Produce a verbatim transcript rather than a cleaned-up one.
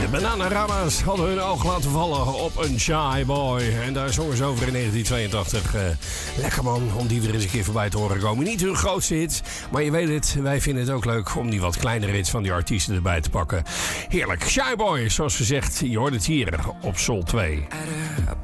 Bananarama's hadden hun oog laten vallen op een Shy Boy. En daar zongen ze over in negentien tweeëntachtig. Uh, lekker man, om die weer eens een keer voorbij te horen komen. Niet hun grootste hits, maar je weet het, wij vinden het ook leuk om die wat kleinere hits van die artiesten erbij te pakken. Heerlijk. Shy Boy, zoals gezegd, je hoort het hier op Soul twee.